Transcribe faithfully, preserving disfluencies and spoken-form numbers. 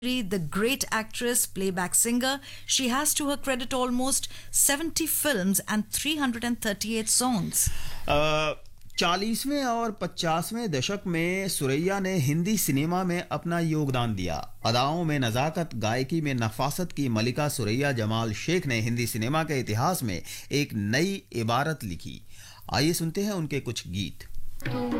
The great actress, playback singer, she has to her credit almost seventy films and three hundred thirty-eight songs. चालीसवें और पचासवें दशक में सुरैया ने Hindi cinema में अपना योगदान दिया। अदाओं में नज़ाकत, गायकी में नफासत की मलिका सुरैया जमाल शेख ने हिंदी सिनेमा के इतिहास में एक नई इबारत लिखी। आइए सुनते हैं उनके कुछ गीत।